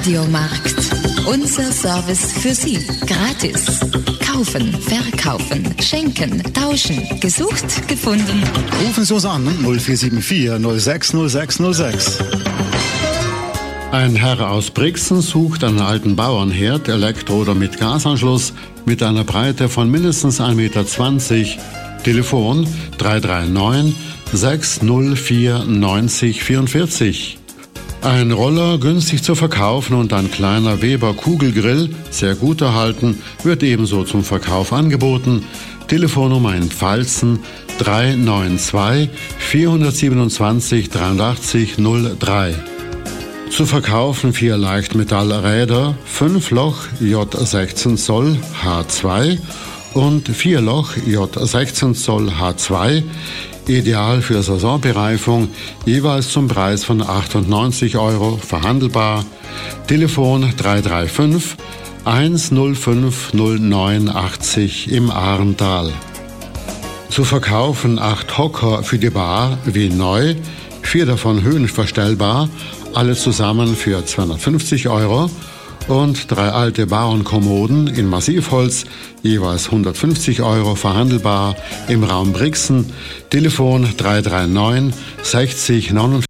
Radiomarkt. Unser Service für Sie. Gratis. Kaufen, verkaufen, schenken, tauschen. Gesucht, gefunden. Rufen Sie uns an 0474 060606. Ein Herr aus Brixen sucht einen alten Bauernherd, Elektro- oder mit Gasanschluss, mit einer Breite von mindestens 1,20 Meter. Telefon 339 604 90 44. Ein Roller günstig zu verkaufen und ein kleiner Weber Kugelgrill, sehr gut erhalten, wird ebenso zum Verkauf angeboten. Telefonnummer in Pfalzen 392 427 83 03. Zu verkaufen 4 Leichtmetallräder, 5 Loch J16 Zoll H2 und 4 Loch J16 Zoll H2, ideal für Saisonbereifung, jeweils zum Preis von 98 €, verhandelbar. Telefon 335 105 0980 im Ahrental. Zu verkaufen 8 Hocker für die Bar wie neu, 4 davon höhenverstellbar, alle zusammen für 250 € und 3 alte Bauernkommoden in Massivholz, jeweils 150 € verhandelbar im Raum Brixen. Telefon 339 60 49